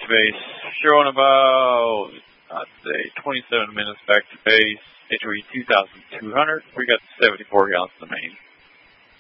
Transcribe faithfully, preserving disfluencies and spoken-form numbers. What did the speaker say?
to base. Showing about, I'd say, twenty-seven minutes back to base. H O E two thousand two hundred. We got seventy-four gallons in the main.